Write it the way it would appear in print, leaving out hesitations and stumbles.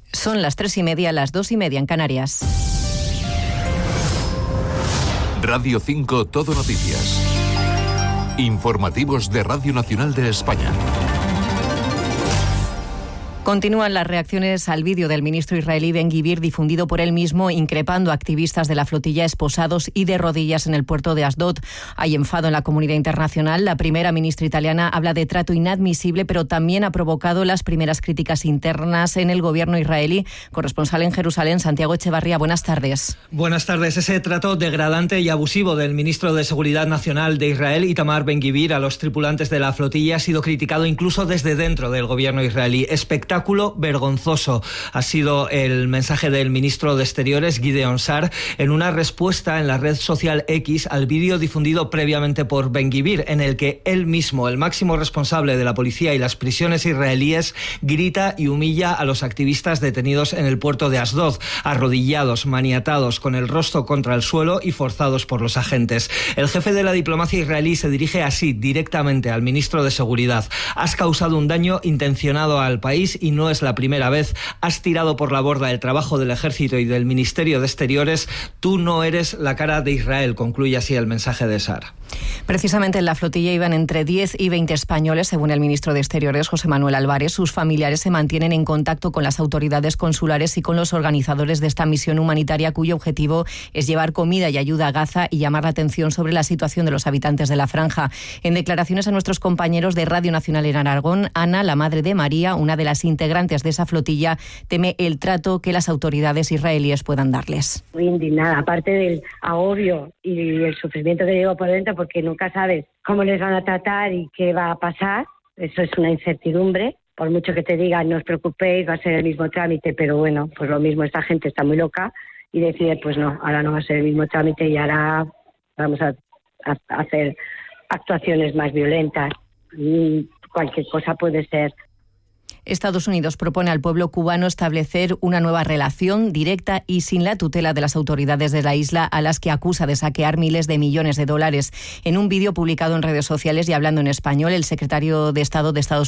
Son las 3:30, las 2:30 en Canarias. Radio 5 Todo Noticias. Informativos de Radio Nacional de España. Continúan las reacciones al vídeo del ministro israelí Ben-Gvir difundido por él mismo, increpando a activistas de la flotilla esposados y de rodillas en el puerto de Asdod. Hay enfado en la comunidad internacional. La primera ministra italiana habla de trato inadmisible, pero también ha provocado las primeras críticas internas en el gobierno israelí. Corresponsal en Jerusalén, Santiago Echevarría, buenas tardes. Buenas tardes. Ese trato degradante y abusivo del ministro de Seguridad Nacional de Israel, Itamar Ben-Gvir, a los tripulantes de la flotilla ha sido criticado incluso desde dentro del gobierno israelí. Espectáculo vergonzoso ha sido el mensaje del ministro de Exteriores, Gideon Sa'ar, en una respuesta en la red social X al vídeo difundido previamente por Ben-Gvir, en el que él mismo, el máximo responsable de la policía y las prisiones israelíes, grita y humilla a los activistas detenidos en el puerto de Asdod, arrodillados, maniatados, con el rostro contra el suelo y forzados por los agentes. El jefe de la diplomacia israelí se dirige así directamente al ministro de Seguridad: has causado un daño intencionado al país y no es la primera vez. Has tirado por la borda el trabajo del ejército y del Ministerio de Exteriores. Tú no eres la cara de Israel, concluye así el mensaje de Sa'ar. Precisamente en la flotilla iban entre 10 y 20 españoles, según el ministro de Exteriores, José Manuel Álvarez. Sus familiares se mantienen en contacto con las autoridades consulares y con los organizadores de esta misión humanitaria, cuyo objetivo es llevar comida y ayuda a Gaza y llamar la atención sobre la situación de los habitantes de la franja. En declaraciones a nuestros compañeros de Radio Nacional en Aragón, Ana, la madre de María, una de las integrantes de esa flotilla, teme el trato que las autoridades israelíes puedan darles. Muy indignada, aparte del agobio y el sufrimiento que llevo por dentro, porque nunca sabes cómo les van a tratar y qué va a pasar. Eso es una incertidumbre. Por mucho que te digan, no os preocupéis, va a ser el mismo trámite, pero bueno, pues lo mismo, esta gente está muy loca y decide, pues no, ahora no va a ser el mismo trámite y ahora vamos a hacer actuaciones más violentas. Cualquier cosa puede ser. Estados Unidos propone al pueblo cubano establecer una nueva relación directa y sin la tutela de las autoridades de la isla, a las que acusa de saquear miles de millones de dólares. En un vídeo publicado en redes sociales y hablando en español, el secretario de Estado de Estados